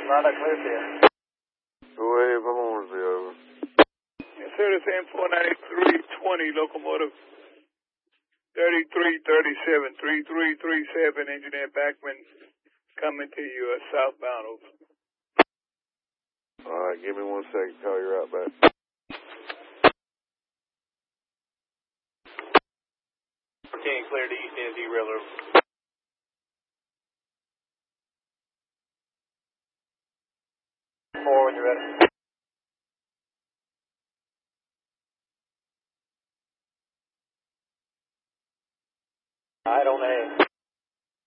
Nada clear to you. Wave, I'm on the over. Yes, sir, it's M49320 locomotive 3337, 3337, Engineer Backman coming to you southbound, over. Alright, give me 1 second, call you right back. Clear to East End derailleur. Four when you're ready. I don't have.